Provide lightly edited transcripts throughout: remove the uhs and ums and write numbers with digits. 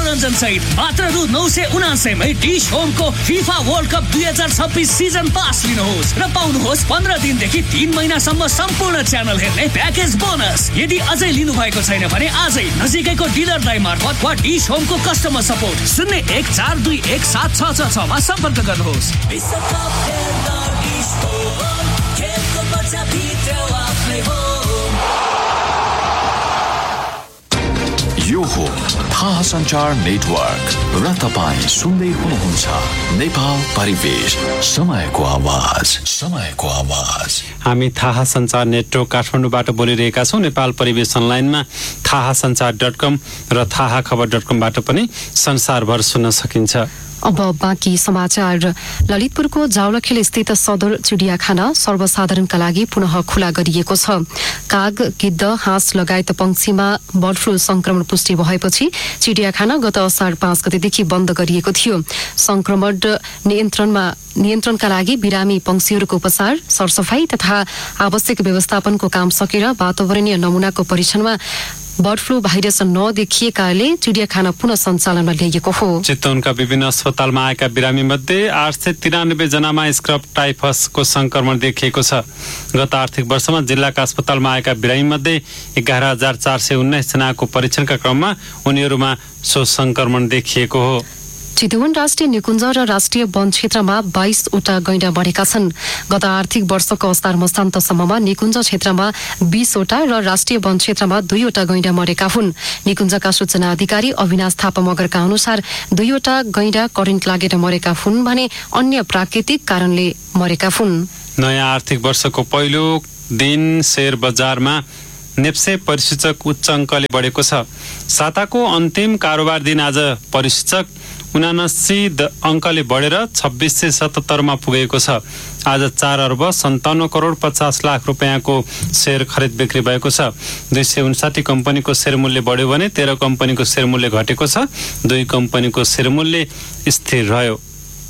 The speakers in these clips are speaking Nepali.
मनोरञ्जन सहित मात्र रु 979 मै dish होमको FIFA world cup 2026 season pass लिनुहोस् र पाउनुहोस् 15 दिनदेखि 3 महिनासम्म सम्पूर्ण च्यानल हेर्ने प्याकेज बोनस। यदि अझै लिनु भएको छैन भने आजै नजिकैको डिलरलाई मार्फत वा डिश होमको कस्टमर सपोर्ट 01421766 मा सम्पर्क गर्नुहोस्। विश्वकप हेर्न डिश होम, खेलको मजा भित्र आफ्नै हो। यो हो थाहा सञ्चार नेटवर्क र तपाईं सुन्दै हुनुहुन्छ नेपाल परिवेश, समयको आवाज। हामी थाहा सञ्चार नेटवर्क काठमाडौँबाट बोलिरहेका छौँ। नेपाल परिवेश अनलाइनमा थाहासञ्चार.com र थाहाखबर.com-बाट पनि संसारभर सुन्न सकिन्छ। अब बाँकी समाचार। ललितपुरको जावलाखेल स्थित सदर चिडियाखाना सर्वसाधारणका लागि पुनः खुला गरिएको छ। काग, गिद्ध, हाँस लगायत पंक्षीमा बर्ड फ्लू संक्रमण पुष्टि भएपछि चिडियाखाना गत असार 5 गतेदेखि बन्द गरिएको थियो। संक्रमण नियन्त्रणका लागि बिरामी पंक्षीहरूको उपचार, सरसफाई तथा आवश्यक व्यवस्थापनको काम सकेर वातावरणीय नमूनाको परीक्षणमा बर्ड फ्लू भाइरस नदेखिएकाले चिडियाखाना पुनः सञ्चालनमा ल्याइएको हो। चितवनका विभिन्न अस्पतालमा आएका बिरामी मध्ये 893 जनामा स्क्रब टाइफसको संक्रमण देखिएको छ। गत आर्थिक वर्षमा जिल्लाका अस्पतालमा आएका बिरामी मध्ये 11,419 जनाको परीक्षणका क्रममा उनीहरूमा सो संक्रमण देखिएको हो। चितवन राष्ट्रिय निकुञ्ज र राष्ट्रिय वन क्षेत्रमा 22 वटा गैंडा मरेका छन्। गत आर्थिक वर्षको असार मसान्तसम्ममा निकुञ्ज क्षेत्रमा 20 वटा र राष्ट्रिय वन क्षेत्रमा 2 वटा गैंडा मरेका हुन्। निकुञ्जका सूचना अधिकारी अविनाश थापा मगरका अनुसार 2 वटा गैंडा करेन्ट लागेर मरेका हुन् भने अन्य प्राकृतिक कारणले मरेका हुन्। नयाँ आर्थिक वर्षको पहिलो दिन शेयर बजारमा नेप्से परिसूचक उच्च अङ्कले बढेको छ। साताको अन्तिम कारोबार दिन आज परिसूचक 79 अङ्कले बढेर 2677 मा पुगेको छ। आज 4,57,50,00,000 रुपियाँको शेयर खरिद बिक्री भएको छ। 259 कम्पनीको शेयर मूल्य बढ्यो भने 13 कम्पनीको शेयर मूल्य घटेको छ। 2 कम्पनीको शेयर मूल्य स्थिर रह्यो।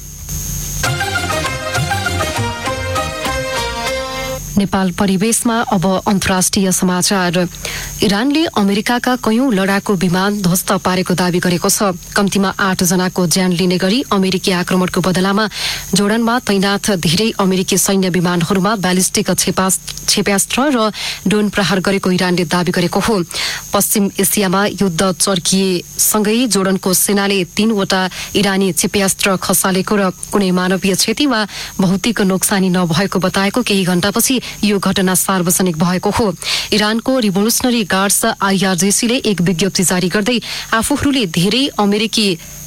नेपाल परिवेशमा अब अन्तर्राष्ट्रिय समाचार। इरानले अमेरिकाका कयौं लडाकु विमान ध्वस्त पारेको दावी गरेको छ। कम्तीमा 8 जनाको ज्यान लिने गरी अमेरिकी आक्रमणको बदलामा जोर्डनमा तैनाथ धेरै अमेरिकी सैन्य विमानहरूमा ब्यालिस्टिक क्षेप्यास्त्र र ड्रोन प्रहार गरेको इरानले दावी गरेको हो। पश्चिम एसियामा युद्ध चर्किएसँगै जोर्डनको सेनाले 3 वटा इरानी क्षेप्यास्त्र खसालेको र कुनै मानवीय क्षति वा भौतिक नोक्सानी नभएको बताएको केही घण्टापछि यो घटना सार्वजनिक भएको हो। इरानको रिभोल्युसनरी गार्ड्स IRGC-ले एक विज्ञप्ति जारी गर्दै आफूहरूले धेरै अमेरिकी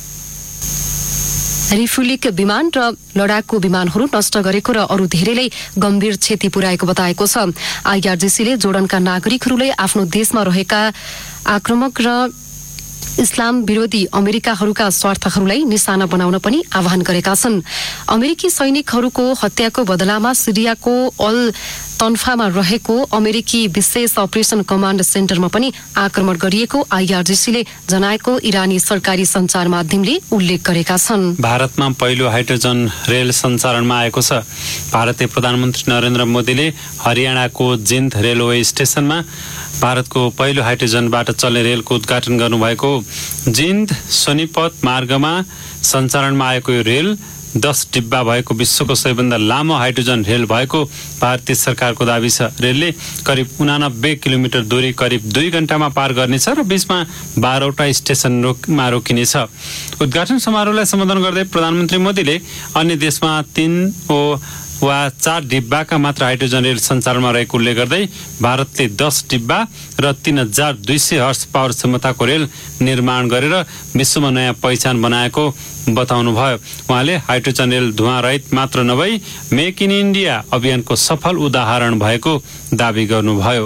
रिफ्युलिक विमान र लडाकु विमानहरू नष्ट गरेको र अरू धेरैलाई गम्भीर क्षति पुर्याएको बताएको छ। IRGC-ले जोर्डनका नागरिकहरूले आफ्नो देशमा रहेका आक्रमक र इस्लाम विरोधी अमेरिकाहरूका स्वार्थहरूलाई निशाना बनाउन पनि आह्वान गरेका छन्। अमेरिकी सैनिकहरूको हत्याको बदलामा सिरियाको अल तन्फामा रहेको अमेरिकी विशेष अपरेसन कमान्ड सेन्टरमा पनि आक्रमण गरिएको IRGC-ले जनाएको इरानी सरकारी सञ्चार माध्यमले उल्लेख गरेका छन्। भारतमा पहिलो हाइड्रोजन रेल सञ्चालनमा आएको छ। भारतीय प्रधानमन्त्री नरेन्द्र मोदीले हरियाणाको जिन्द रेलवे स्टेशनमा भारतको पहिलो हाइड्रोजनबाट चल्ने रेलको उद्घाटन गर्नुभएको हो। जिन्द सोनिपत मार्गमा सञ्चालनमा आएको यो रेल 10 डिब्बा भएको विश्वको सबैभन्दा लामो हाइड्रोजन रेल भएको भारतीय सरकारको दाबी छ। रेलले करिब 89 किलोमिटर दूरी करिब 2 घण्टामा पार गर्नेछ र बीचमा 12 वटा स्टेसनमा रोकिनेछ। उद्घाटन समारोहलाई सम्बोधन गर्दै प्रधानमन्त्री मोदीले अन्य देशमा 3 वा 4 डिब्बाका मात्र हाइड्रोजन रेल सञ्चालनमा रहेको उल्लेख गर्दै भारतले 10 डिब्बा र 3200 हर्स पावर क्षमताको रेल निर्माण गरेर विश्वमा नयाँ पहिचान बनाएको बताउनुभयो। उहाँले हाइड्रोजन रेल धुवा रहित मात्र नभई मेक इन इन्डिया अभियानको सफल उदाहरण भएको दावी गर्नुभयो।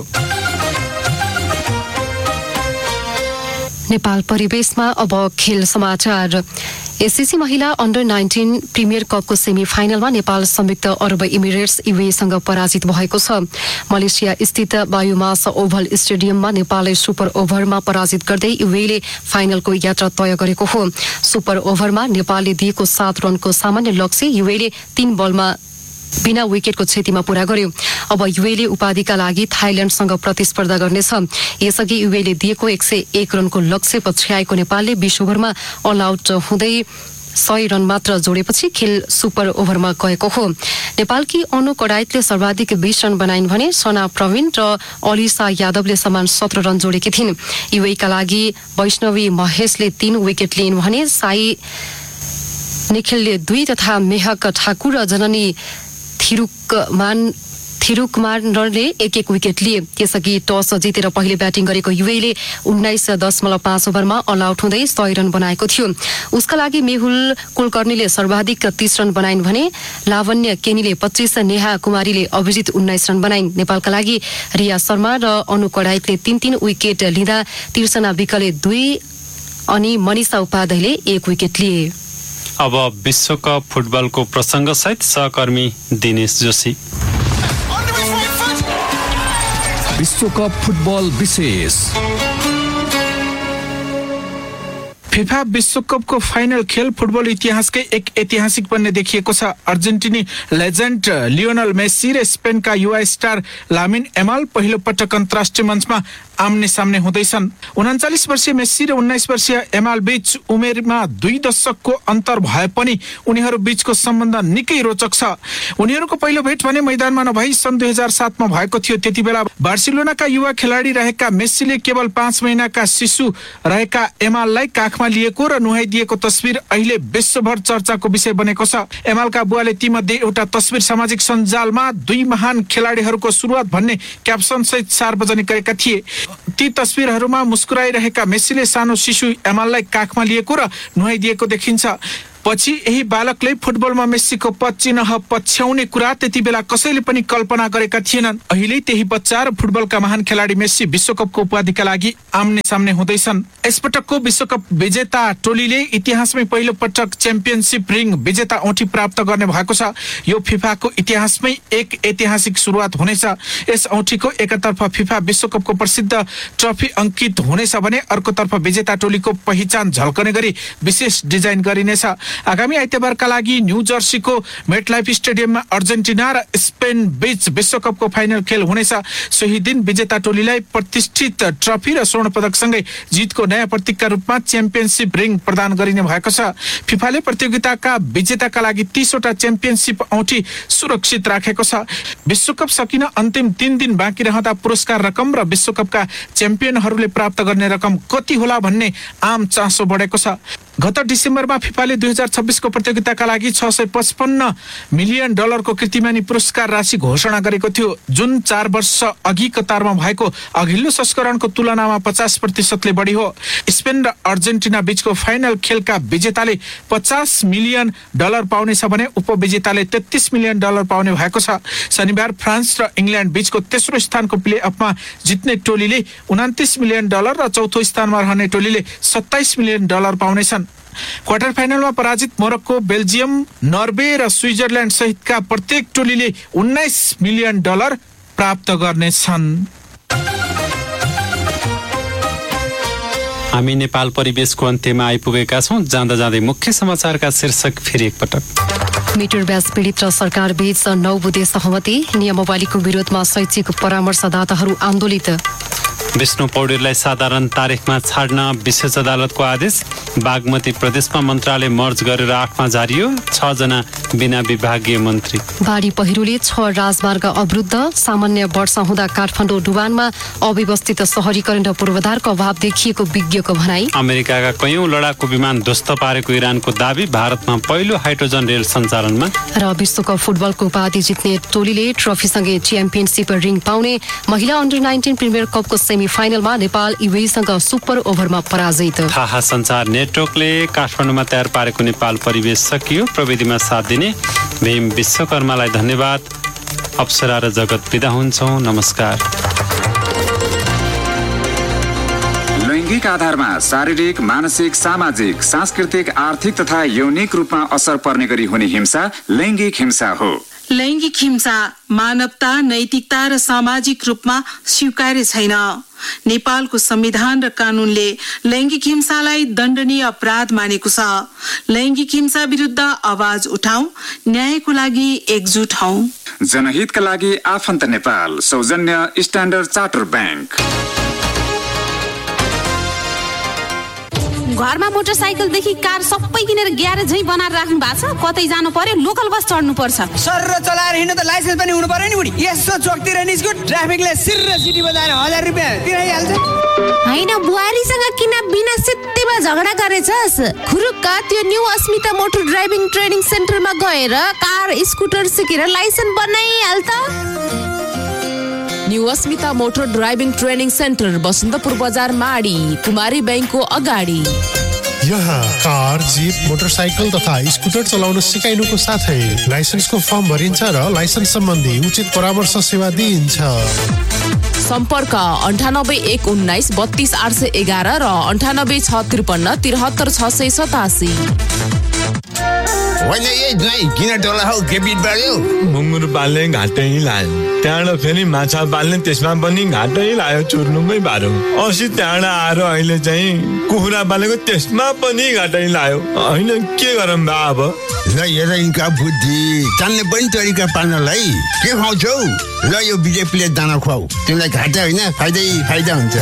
नेपाल परिवेशमा अब खेल समाचार। एससीसी महिला अन्डर 19 प्रिमियर कपको सेमी फाइनलमा नेपाल संयुक्त अरब इमिरेट्स UAE-सँग पराजित भएको छ। मलेसिया स्थित बायोमास ओभल स्टेडियममा नेपालले सुपर ओभरमा पराजित गर्दै UAE-ले फाइनलको यात्रा तय गरेको हो। सुपर ओभरमा नेपालले दिएको 7 रनको सामान्य लक्ष्य UAE-ले 3 बलमा बिना विकेटको क्षतिमा पूरा गर्यो। अब युएले उपाधिका लागि थाइल्याण्डसँग प्रतिस्पर्धा गर्नेछ। यसअघि युएले दिएको 101 रनको लक्ष्य पछ्याएको नेपालले 20 ओभरमा अल आउट हुँदै 100 रन मात्र जोडेपछि खेल सुपर ओभरमा गएको हो। नेपालकी अनु कडायतले सर्वाधिक 20 रन बनाइन् भने सना प्रवीण र अलिसा यादवले समान 17 रन जोडेकी थिइन्। युएका लागि वैष्णवी महेशले 3 विकेट लिइन् भने साई निखिलले 2 तथा मेहक ठाकुर र जननी थिरुकमानले 1-1 विकेट लिए। त्यसअघि टस जितेर पहिले ब्याटिङ गरेको युएले 19.5 ओभरमा अल आउट हुँदै 100 रन बनाएको थियो। उसका लागि मेहुल कुलकर्णीले सर्वाधिक 30 रन बनाइन् भने लावण्य केनीले 25, नेहा कुमारीले अभिजित 19 रन बनाइन्। नेपालका लागि रिया शर्मा र अनु कडायतले 3-3 विकेट लिँदा तिर्सना विकले 2 अनि मनिषा उपाध्यायले 1 विकेट लिए। अब विश्वकप फुटबलको प्रसङ्ग सहित सहकर्मी दिनेश जोशी। विश्वकप फुटबल विशेष। फिफा विश्वकपको फाइनल खेल फुटबल इतिहासकै एक ऐतिहासिक बन्ने देखिएको छ। अर्जेन्टिनी लेजेन्ड लियोनल मेसी र स्पेनका युवा स्टार लामिन यामाल पहिलो पटक अन्तर्राष्ट्रिय मञ्चमा आम्ने सामने हुँदैछन्। 39 वर्षीय मेसी र 19 वर्षीय यामाल बीच उमेरमा 2 दशकको अन्तर भए पनि उनीहरू बीचको सम्बन्ध निकै रोचक छ। उनीहरूको पहिलो भेट भने मैदानमा नभई सन् 2007 मा भएको थियो। त्यतिबेला बार्सिलोनाका युवा खेलाडी रहेका मेसीले केवल 5 महिनाका शिशु रहेका यामाललाई काखमा लिएको र नुहाइदिएको तस्बिर अहिले विश्वभर चर्चाको विषय बनेको छ। यामालका बुवाले तीमध्ये एउटा तस्बिर सामाजिक सञ्जालमा 2 महान खेलाडीहरूको सुरुवात भन्ने क्याप्सन सहित सार्वजनिक गरेका थिए। ती तस्बिरहरूमा मुस्कुराइरहेका मेसीले सानो शिशु यामाललाई काखमा लिएको र नुहाइदिएको देखिन्छ। पछि यही बालकले फुटबलमा मेसीको पदचिन्ह पछ्याउने कुरा त्यति बेला कसैले पनि कल्पना गरेका थिएनन्। अहिले त्यही बच्चा र फुटबलका महान खेलाडी मेसी विश्वकपको उपाधिका लागि आम्ने सामने हुँदैछन्। यसपटकको विश्वकप विजेता टोलीले इतिहासमै पहिलो पटक च्याम्पियनशिप रिङ विजेता औँठी प्राप्त गर्ने भएको छ। यो फिफाको इतिहासमै एक ऐतिहासिक सुरुवात हुनेछ। यस औँठीको एकतर्फ फिफा विश्वकपको प्रसिद्ध ट्रफी अंकित हुनेछ भने अर्कोतर्फ विजेता टोलीको पहिचान झल्कने गरी विशेष डिजाइन गरिनेछ। आगामी आइतबारका लागि न्यू जर्सीको मेटलाइफ स्टेडियममा अर्जेन्टिना र स्पेन बीच विश्वकपको फाइनल खेल हुनेछ। सोही दिन विजेता टोलीलाई प्रतिष्ठित ट्रफी र स्वर्ण पदकसँगै जितको नयाँ प्रतीकका रूपमा च्याम्पियनशिप रिङ प्रदान गरिने भएको छ। फिफाले प्रतियोगिताका विजेताका लागि 30 वटा च्याम्पियनशिप औँठी सुरक्षित राखेको छ। विश्वकप सकिन अन्तिम 3 दिन बाँकी रहँदा पुरस्कार रकम र विश्वकपका च्याम्पियनहरूले प्राप्त गर्ने रकम कति होला भन्ने आम चासो बढेको छ। गत डिसेम्बरमा फिफाले 2026 को प्रतियोगिताका लागि $655 मिलियन को कीर्तिमानी पुरस्कार राशि घोषणा गरेको थियो, जुन 4 वर्ष अघि कतारमा भएको अघिल्लो संस्करणको तुलनामा 50% बढी हो। स्पेन र अर्जेन्टिना बीचको फाइनल खेलका विजेताले $50 मिलियन पाउनेछ भने उपविजेताले $33 मिलियन पाउने भएको छ। शनिबार फ्रान्स र इङ्ल्यान्ड बीचको तेस्रो स्थानको प्ले अफमा जित्ने टोलीले $29 मिलियन र चौथो स्थानमा रहने टोलीले $27 मिलियन पाउनेछन्। क्वार्टर फाइनलमा पराजित मोरक्को, बेल्जियम, नर्वे र स्विजरल्यान्ड सहितका प्रत्येक टोलीले $19 मिलियन प्राप्त गर्नेछन्। हामी नेपाल परिवेशको अन्त्यमा आइपुगेका छौं। जाँदा जाँदै मुख्य समाचारका शीर्षक फेरि एकपटक। मिटर ब्याज पीडित र सरकार बीच 9 बुँदे सहमति। नियमावलीको विरोधमा शैक्षिक परामर्शदाताहरू आन्दोलित। विष्णु पौडेललाई साधारण तारिखमा छाड्न विशेष अदालतको आदेश। बागमती प्रदेशमा मन्त्रालय मर्ज गरेर 8मा झारियो। 6 जना बिना विभागीय मन्त्री। बाढी पहिरोले 6 राजमार्ग अवरुद्ध। सामान्य वर्षा हुँदा काठमाडौँ डुबानमा अव्यवस्थित शहरीकरण र पूर्वाधारको अभाव देखिएको विज्ञको भनाई। अमेरिकाका कयौं लडाकु विमान ध्वस्त पारेको इरानको दाबी। भारतमा पहिलो हाइड्रोजन रेल सञ्चालनमा। र विश्वकप फुटबलको उपाधि जित्ने टोलीले ट्रफीसँगै च्याम्पियनशिप रिङ पाउने। महिला अन्डर 19 प्रिमियर कपको सेमिफाइनलमा नेपाल युएसँग सुपर ओभरमा पराजित। थाहा सञ्चार नेटवर्कले काठमाडौँमा तयार पारेको नेपाल परिवेश सकियो। प्रविधिमा साथ दिने भीम विश्वकर्मालाई धन्यवाद। अप्सरा र जगत बिदा हुन्छौं। नमस्कार। लैङ्गिक आधारमा शारीरिक, मानसिक, सामाजिक, सांस्कृतिक, आर्थिक तथा यौनिक रूपमा असर पर्ने गरी हुने हिंसा लैङ्गिक हिंसा हो। लैङ्गिक हिंसा मानवता, नैतिकता र सामाजिक रूपमा स्वीकार्य छैन। नेपालको संविधान र कानूनले लैङ्गिक हिंसालाई दण्डनीय अपराध मानेको छ। लैङ्गिक हिंसा विरुद्ध आवाज उठाऊ, न्यायको लागि एकजुट हौ। जनहितका लागि आफन्त नेपाल, सौजन्य स्ट्यान्डर्ड चार्टर ब्याङ्क। घरमा मोटरसाइकलदेखि कार सबै किनेर ग्यारेज झै बनाएर राख्नु भएको छ। कतै जानु पर्यो लोकल बस चढ्नु पर्छ। सर चलाएर हिँड्नु त लाइसेन्स पनि हुनु पर्यो नि बुढी। यसो चोकतिर निस्क्यो ट्राफिकले सिर सिटी बजाएर 1000 रुपैयाँ तिराइहाल्छ। हैन बुहारीसँग किन बिना सित्तैमा झगडा गरेछस्? खुरुक्क त्यो न्यू अस्मिता मोटर ड्राइभिङ ट्रेनिङ सेन्टरमा गएर कार स्कुटर सिकेर लाइसेन्स बनाइहाल त। न्यू अस्मिता motor driving training centre Basantapur बजार माडी, कुमारी बैंकको अगाडि। यहाँ कार, जीप, मोटरसाइकल तथा स्कुटर चलाउन सिकाइनुको साथै लाइसेन्सको फर्म भरिन्छ र लाइसेन्स सम्बन्धी उचित परामर्श सेवा दिइन्छ। सम्पर्क 98 119 32 811 र 98 653 73 687। होइन यही नै किन टोला हौ के बिट बढ्यो? मुङ्गुर पाल्ने घाटै लायो, त्यहाँबाट फेरि माछा पाल्ने त्यसमा पनि घाटै लायो, चुर्नुमै पारो। अस्ति त्यहाँबाट आएर अहिले चाहिँ कुखुरा पालेको त्यसमा पनि घाटै लायो। होइन के गरौँ बा अब? ल हेर यिनका बुद्धि, जान्ने पनि तरिका पाल्नलाई के खुवाउँछौ? ल यो बिजेपीले दाना खुवाऊ, तिमीलाई घाटा होइन फाइदा हुन्छ।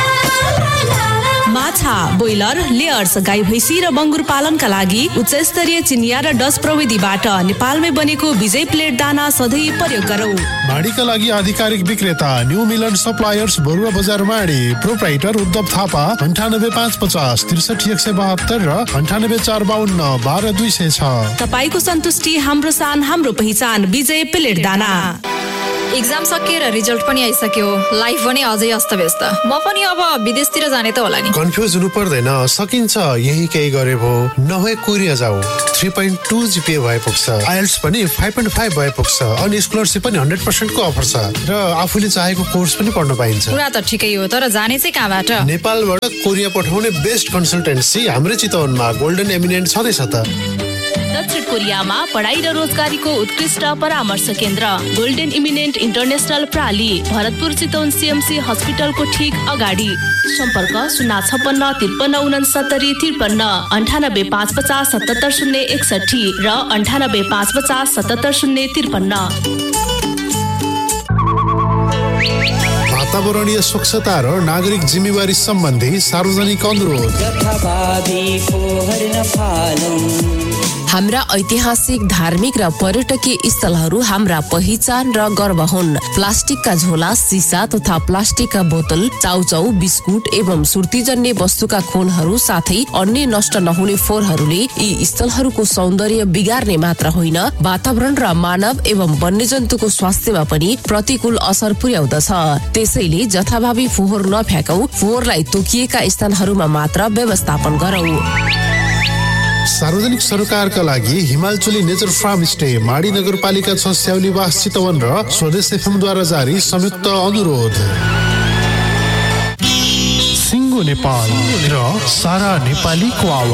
माछा, बोइलर, लेयर्स, गाई भैँसी र बङ्गुर पालनका लागि उच्च स्तरीय चिनिया र डच प्रविधिबाट नेपालमै बनेको विजय प्लेट दाना सधैँ प्रयोग गरौँ। माडीका लागि आधिकारिक विक्रेता न्यू मिलन सप्लायर्स, बरुवा बजार माडी। प्रोप्राइटर उद्धव थापा 98 550 63 172 र 98 452 12 206। तपाईको सन्तुष्टि हाम्रो सान, हाम्रो पहिचान। विजय प्लेट दाना। एक्जाम सकिएर रिजल्ट पनि आइसक्यो, लाइफ पनि अझै अस्तव्यस्त। म पनि अब विदेशतिर जाने त होला नि। कन्फ्युज हुनु पर्दैन, सकिन्छ यही केही गरे भो। नभए कोरिया जाऊ, 3.2 GPA भए पुग्छ। आइएल्ट्स पनि 5.5 भए पुग्छ। अनि स्कलरसिप पनि 100% को अफर छ र आफूले चाहेको कोर्स पनि पढ्न पाइन्छ। कुरा त ठिकै हो, तर जाने चाहिँ कहाँबाट? नेपालबाट कोरिया पठाउने बेस्ट कन्सल्टेन्सी हाम्रै चितवनमा गोल्डन एमिनेन्ट छँदैछ त। दक्षिण कोरियामा पढाइ र रोजगारीको उत्कृष्ट परामर्श केन्द्र golden eminent international प्राली, Bharatpur Chitwan CMC हस्पिटलको ठीक अगाडि। सम्पर्क 056 53 69 53 98 550 77 061 र 98 550 77 053। वातावरणीय स्वच्छता र नागरिक जिम्मेवारी सम्बन्धी सार्वजनिक अनुरोध। हाम्रा ऐतिहासिक, धार्मिक र पर्यटकीय स्थलहरू हाम्रा पहिचान र गर्व हुन्। प्लास्टिकका झोला, सिसा तथा प्लास्टिकका बोतल, चाउचाउ, बिस्कुट एवं सुर्तीजन्य वस्तुका खोलहरू साथै अन्य नष्ट नहुने फोहोरहरूले यी स्थलहरूको सौन्दर्य बिगार्ने मात्र होइन, वातावरण र मानव एवं वन्यजन्तुको स्वास्थ्यमा पनि प्रतिकूल असर पुर्याउँदछ। त्यसैले जथाभावी फोहोर नफ्याँकौ, फोहोरलाई तोकिएका स्थानहरूमा मात्र व्यवस्थापन गरौँ। सार्वजनिक सरोकारका लागि हिमालचुली नेचर फार्म स्टे, माडी नगरपालिका 6 स्याउलीवास चितवन र स्वदेश FM द्वारा जारी संयुक्त अनुरोध। सिङ्गो नेपाल र सारा नेपालीको आवाज।